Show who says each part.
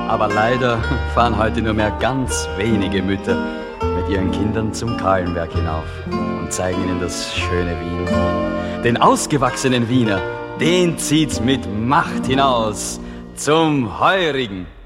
Speaker 1: Aber leider fahren heute nur mehr ganz wenige Mütter mit ihren Kindern zum Kahlenberg hinauf und zeigen ihnen das schöne Wien. Den ausgewachsenen Wiener, den zieht's mit Macht hinaus zum Heurigen.